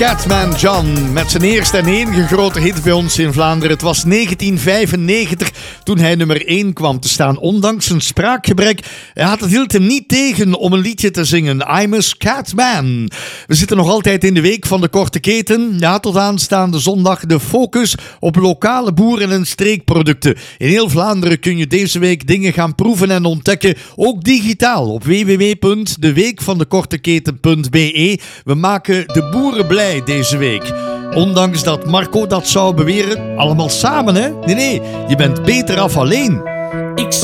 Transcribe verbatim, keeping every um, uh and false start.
Catman John met zijn eerste en enige grote hit bij ons in Vlaanderen. Het was negentien vijfennegentig toen hij nummer één kwam te staan. Ondanks zijn spraakgebrek hij had het hield hem niet tegen om een liedje te zingen. I'm a Catman. We zitten nog altijd in de week van de korte keten. Ja, tot aanstaande zondag de focus op lokale boeren- en streekproducten. In heel Vlaanderen kun je deze week dingen gaan proeven en ontdekken. Ook digitaal op w w w punt de week van de korte keten punt b e. We maken de boeren blij deze week. Ondanks dat Marco dat zou beweren, allemaal samen hè? Nee, nee, je bent beter af alleen. Ik